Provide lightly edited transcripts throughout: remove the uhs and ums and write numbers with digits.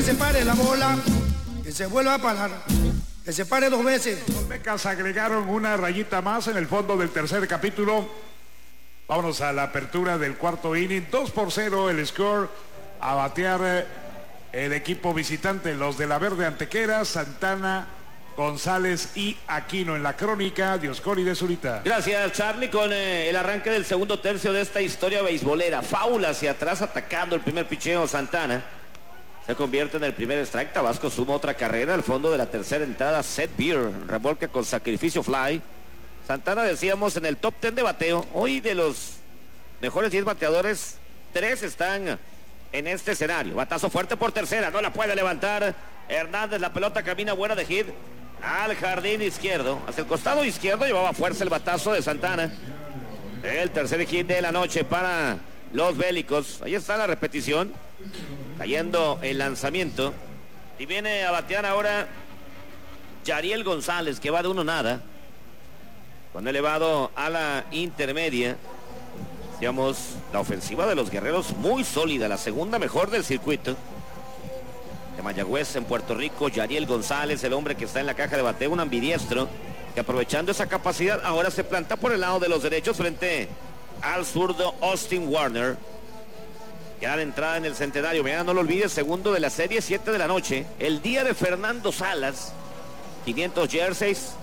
Que se pare la bola, que se vuelva a parar, que se pare 2 veces. Los Mecas agregaron una rayita más en el fondo del tercer capítulo. Vámonos a la apertura del cuarto inning. 2-0 el score. A batear el equipo visitante, los de la Verde Antequera, Santana, González y Aquino. En la crónica, Dioscori de Zurita. Gracias, Charlie, con el arranque del segundo tercio de esta historia beisbolera. Foul hacia atrás atacando el primer picheo Santana. Se convierte en el primer strike. Tabasco suma otra carrera al fondo de la tercera entrada. Seth Beer revolca con sacrificio fly. Santana, decíamos, en el top 10 de bateo. Hoy de los mejores 10 bateadores, 3 están en este escenario. Batazo fuerte por tercera, no la puede levantar Hernández. La pelota camina buena de hit al jardín izquierdo. Hacia el costado izquierdo llevaba fuerza el batazo de Santana. El tercer hit de la noche para los Bélicos. Ahí está la repetición. Cayendo el lanzamiento. Y viene a batear ahora Yariel González, que va de 1-0. Con elevado a la intermedia. Digamos, la ofensiva de los Guerreros muy sólida, la segunda mejor del circuito. De Mayagüez en Puerto Rico, Yariel González, el hombre que está en la caja de bateo, un ambidiestro, que aprovechando esa capacidad ahora se planta por el lado de los derechos frente al zurdo Austin Warner. Ya la entrada en el centenario, mañana no lo olvides, segundo de la serie, 7 de la noche, el día de Fernando Salas. 500 jerseys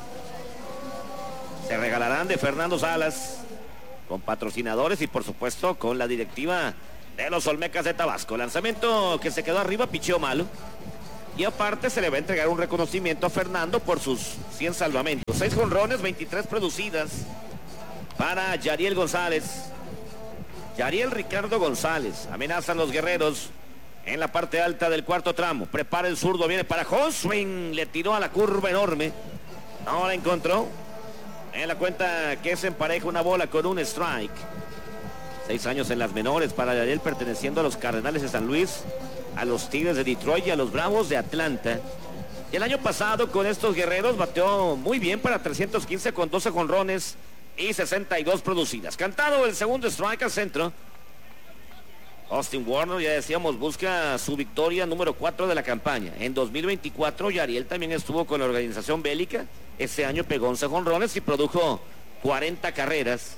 se regalarán de Fernando Salas, con patrocinadores y por supuesto con la directiva de los Olmecas de Tabasco. Lanzamiento que se quedó arriba, picheo malo. Y aparte se le va a entregar un reconocimiento a Fernando por sus 100 salvamentos. 6 jonrones, 23 producidas para Yariel González. Yariel Ricardo González. Amenazan los Guerreros en la parte alta del cuarto tramo. Prepara el zurdo, viene para home swing. Le tiró a la curva enorme. No la encontró. En la cuenta que se empareja una bola con un strike. 6 años en las menores para Yariel, perteneciendo a los Cardenales de San Luis, a los Tigres de Detroit y a los Bravos de Atlanta. Y el año pasado con estos Guerreros bateó muy bien para 315 con 12 jonrones y 62 producidas. Cantado el segundo strike al centro. Austin Warner, ya decíamos, busca su victoria número 4 de la campaña. En 2024 Yariel también estuvo con la organización bélica. Ese año pegó 11 jonrones y produjo 40 carreras.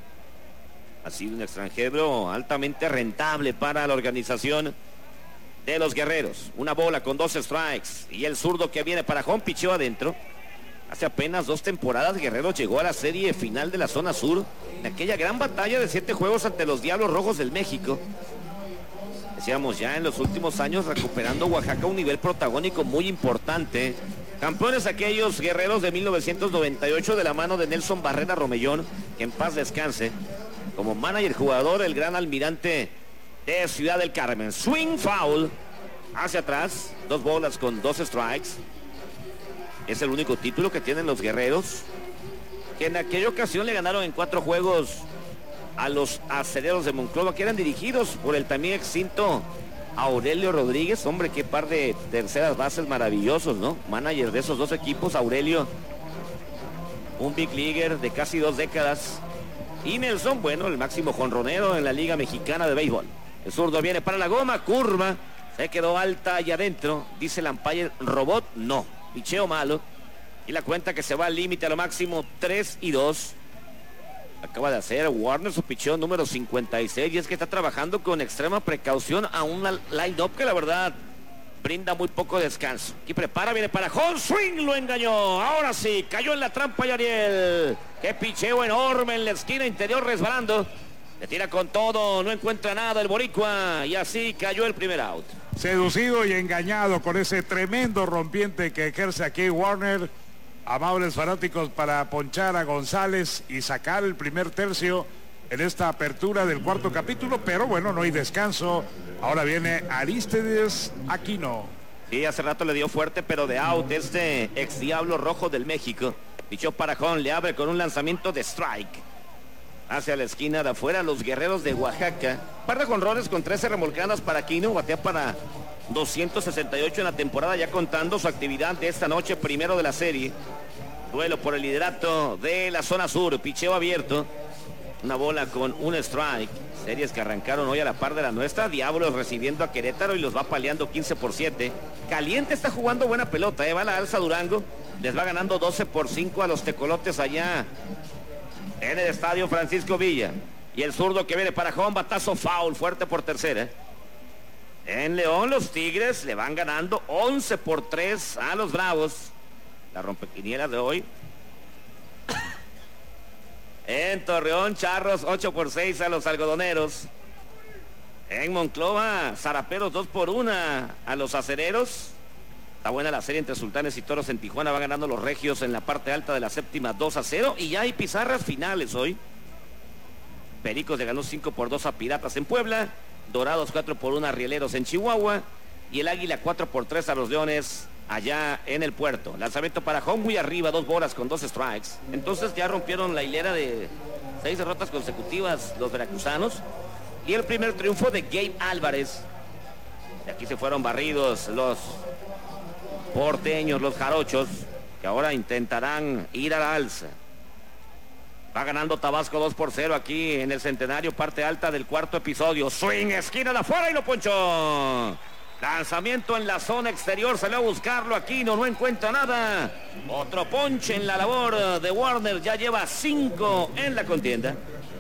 Ha sido un extranjero altamente rentable para la organización de los Guerreros. Una bola con 2 strikes y el zurdo que viene para home, picheo adentro. Hace apenas 2 temporadas Guerreros llegó a la serie final de la zona sur, en aquella gran batalla de 7 juegos ante los Diablos Rojos del México. Decíamos, ya en los últimos años recuperando Oaxaca un nivel protagónico muy importante. Campeones aquellos Guerreros de 1998 de la mano de Nelson Barrera Romellón, que en paz descanse. Como manager jugador, el gran almirante de Ciudad del Carmen. Swing foul hacia atrás, 2 bolas con 2 strikes. Es el único título que tienen los Guerreros, que en aquella ocasión le ganaron en 4 juegos a los Acereros de Monclova, que eran dirigidos por el también extinto Aurelio Rodríguez. Hombre, qué par de terceras bases maravillosos, ¿no? Manager de esos 2 equipos, Aurelio, un big leaguer de casi 2 décadas. Y Nelson, bueno, el máximo jonronero en la Liga Mexicana de Béisbol. El zurdo viene para la goma, curva, se quedó alta y adentro. Dice el umpire, robot, no. Picheo malo. Y la cuenta que se va al límite a lo máximo, 3-2. Acaba de hacer Warner su picheo número 56. Y es que está trabajando con extrema precaución a una line-up que la verdad brinda muy poco descanso. Aquí prepara, viene para home swing, lo engañó. Ahora sí, cayó en la trampa Yariel. Qué picheo enorme en la esquina interior resbalando. Le tira con todo, no encuentra nada el boricua. Y así cayó el primer out. Seducido y engañado con ese tremendo rompiente que ejerce aquí Warner. Amables fanáticos para ponchar a González y sacar el primer tercio en esta apertura del cuarto capítulo, pero bueno, no hay descanso. Ahora viene Aristides Aquino. Sí, hace rato le dio fuerte, pero de out este ex Diablo Rojo del México. Pichó para Jón, le abre con un lanzamiento de strike. Hacia la esquina de afuera, los Guerreros de Oaxaca. Par de jonrones con 13 remolcadas para Aquino, batea para 268 en la temporada, ya contando su actividad de esta noche, primero de la serie. Duelo por el liderato de la zona sur, picheo abierto. Una bola con un strike. Series que arrancaron hoy a la par de la nuestra. Diablos recibiendo a Querétaro y los va paleando 15-7. Caliente está jugando buena pelota, va a la alza Durango. Les va ganando 12-5 a los tecolotes allá en el estadio Francisco Villa. Y el zurdo que viene para home, batazo foul, fuerte por tercera. En León los Tigres le van ganando 11-3 a los Bravos. La rompequiniela de hoy. En Torreón, Charros 8-6 a los Algodoneros. En Monclova, Zaraperos 2-1 a los Acereros. Está buena la serie entre Sultanes y Toros en Tijuana. Van ganando los Regios en la parte alta de la séptima 2-0. Y ya hay pizarras finales hoy. Pericos le ganó 5-2 a Piratas en Puebla. Dorados 4-1 a Rieleros en Chihuahua. Y el Águila 4-3 a los Leones allá en el Puerto. Lanzamiento para home, muy arriba, 2 bolas con 2 strikes. Entonces ya rompieron la hilera de 6 derrotas consecutivas los veracruzanos. Y el primer triunfo de Gabe Álvarez. Y aquí se fueron barridos los porteños, los jarochos, que ahora intentarán ir a la alza. Va ganando Tabasco 2-0 aquí en el Centenario, parte alta del cuarto episodio. Swing, esquina de afuera y lo ponchó. Lanzamiento en la zona exterior, salió a buscarlo aquí, no encuentra nada. Otro ponche en la labor de Warner, ya lleva 5 en la contienda.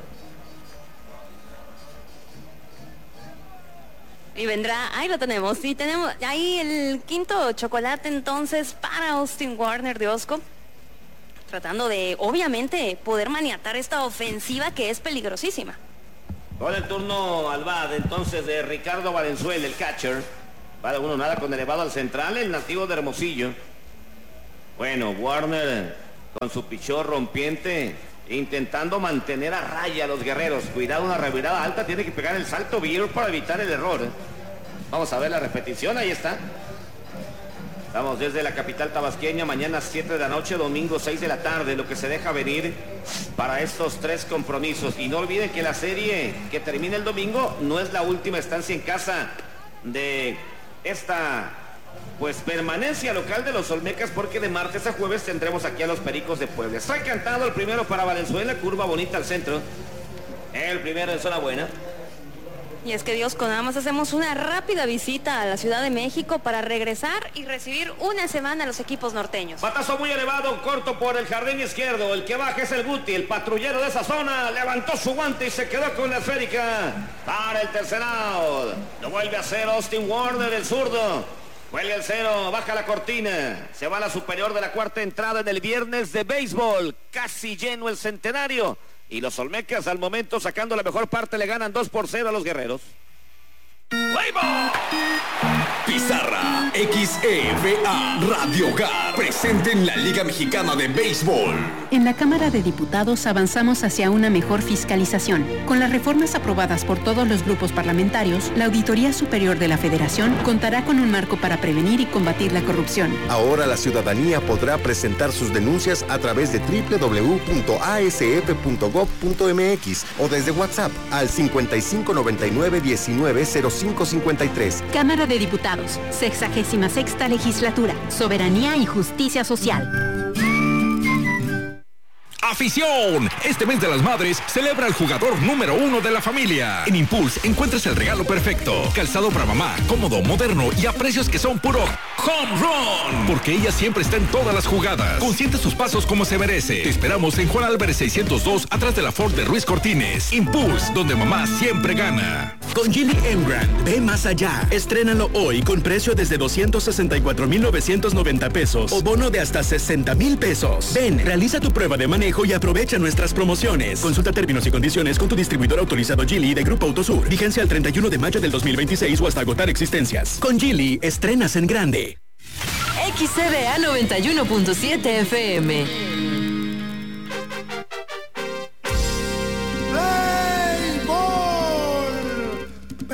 Y vendrá, ahí lo tenemos, y tenemos ahí el quinto chocolate entonces para Austin Warner de Osco. Tratando de, obviamente, poder maniatar esta ofensiva que es peligrosísima. Con el turno al bat entonces de Ricardo Valenzuela, el catcher. Va de 1-0 con elevado al central, el nativo de Hermosillo. Bueno, Warner con su pichón rompiente, intentando mantener a raya a los guerreros. Cuidado, una revirada alta, tiene que pegar el salto Beer para evitar el error. Vamos a ver la repetición, ahí está. Estamos desde la capital tabasqueña, mañana 7 de la noche, domingo 6 de la tarde, lo que se deja venir para estos 3 compromisos. Y no olviden que la serie que termina el domingo no es la última estancia en casa de esta pues permanencia local de los Olmecas, porque de martes a jueves tendremos aquí a los Pericos de Puebla. Está cantado el primero para Valenzuela, curva bonita al centro. El primero en zona buena. Y es que Dios, con nada más hacemos una rápida visita a la Ciudad de México para regresar y recibir una semana a los equipos norteños. Batazo muy elevado, corto por el jardín izquierdo. El que baja es el Guti, el patrullero de esa zona. Levantó su guante y se quedó con la esférica para el tercer out. Lo vuelve a hacer Austin Warner, el zurdo. Cuelga el cero, baja la cortina. Se va a la superior de la cuarta entrada en el viernes de béisbol. Casi lleno el Centenario. Y los Olmecas al momento, sacando la mejor parte, le ganan 2-0 a los Guerreros. Pizarra XEVA Radio Hogar presente en la Liga Mexicana de Béisbol. En la Cámara de Diputados avanzamos hacia una mejor fiscalización. Con las reformas aprobadas por todos los grupos parlamentarios, la Auditoría Superior de la Federación contará con un marco para prevenir y combatir la corrupción. Ahora la ciudadanía podrá presentar sus denuncias a través de www.asf.gov.mx o desde WhatsApp al 5599-190553. Cámara de Diputados, 66ª Legislatura, Soberanía y Justicia Social. ¡Afición! Este mes de las madres celebra al jugador número 1 de la familia. En Impulse encuentras el regalo perfecto. Calzado para mamá, cómodo, moderno y a precios que son puro home run. Porque ella siempre está en todas las jugadas. Consiente sus pasos como se merece. Te esperamos en Juan Álvarez 602, atrás de la Ford de Ruiz Cortines. Impulse, donde mamá siempre gana. Con Geely Emgrand, ve más allá. Estrénalo hoy con precio desde 264,990 pesos o bono de hasta 60,000 pesos. Ven, realiza tu prueba de manejo y aprovecha nuestras promociones. Consulta términos y condiciones con tu distribuidor autorizado Geely de Grupo Autosur. Vigencia el 31 de mayo del 2026 o hasta agotar existencias. Con Geely, estrenas en grande. XCBA 91.7 FM.